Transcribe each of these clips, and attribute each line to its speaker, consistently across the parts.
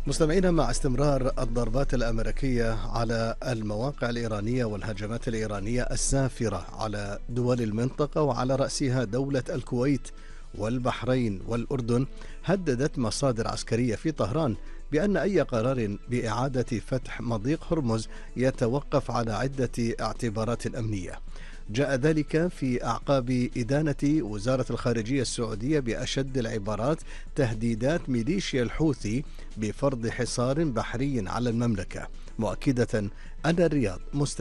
Speaker 1: مستمعينا، مع استمرار الضربات الأمريكية على المواقع الإيرانية والهجمات الإيرانية السافرة على دول المنطقة وعلى رأسها دولة الكويت والبحرين والأردن، هددت مصادر عسكرية في طهران بأن أي قرار بإعادة فتح مضيق هرمز يتوقف على عدة اعتبارات أمنية. جاء ذلك في أعقاب إدانة وزارة الخارجية السعودية بأشد العبارات تهديدات ميليشيا الحوثي بفرض حصار بحري على المملكة، مؤكدة أن الرياض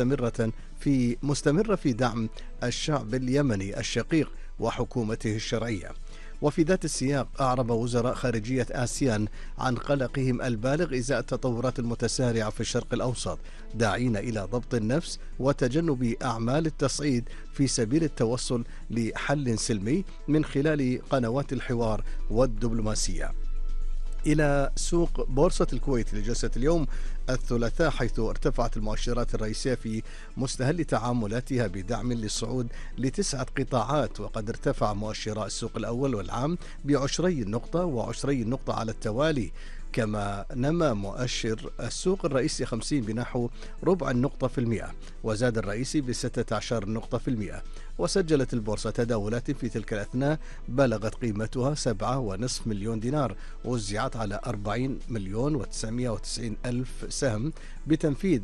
Speaker 1: مستمرة في دعم الشعب اليمني الشقيق وحكومته الشرعية. وفي ذات السياق، أعرب وزراء خارجية آسيان عن قلقهم البالغ إزاء التطورات المتسارعة في الشرق الأوسط، داعين إلى ضبط النفس وتجنب أعمال التصعيد في سبيل التوصل لحل سلمي من خلال قنوات الحوار والدبلوماسية. إلى سوق بورصة الكويت لجلسة اليوم الثلاثاء، حيث ارتفعت المؤشرات الرئيسية في مستهل تعاملاتها بدعم للصعود لتسعة قطاعات، وقد ارتفع مؤشر السوق الأول والعام بعشري النقطة وعشري النقطة على التوالي، كما نما مؤشر السوق الرئيسي 50 بنحو ربع النقطة في المئة، وزاد الرئيسي ب16 نقطة في المئة. وسجلت البورصة تداولات في تلك الأثناء بلغت قيمتها 7.5 مليون دينار، وزعت على 40 مليون و990 ألف سهم بتنفيذ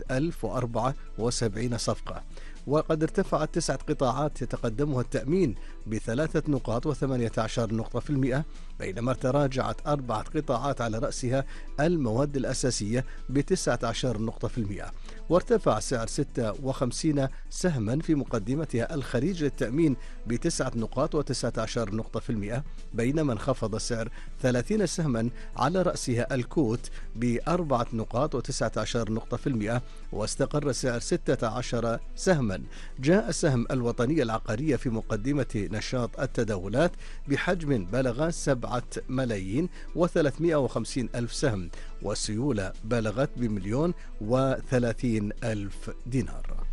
Speaker 1: 1074 صفقة. وقد ارتفعت تسعة قطاعات يتقدمها التأمين ب3 نقاط و18 نقطة في المئة، بينما تراجعت 4 قطاعات على رأسها المواد الأساسية ب19 نقطة في المئة. وارتفع سعر 56 سهما في مقدمتها الخليج للتأمين ب9 نقاط و19 نقطة في المئة، بينما انخفض سعر 30 سهما على رأسها الكوت ب4 نقاط و19 نقطة في المئة، واستقر سعر 16 سهما. جاء سهم الوطنية العقارية في مقدمة نشاط التداولات بحجم بلغ 7 ملايين و350 ألف سهم، والسيولة بلغت ب1,030,000 دينار.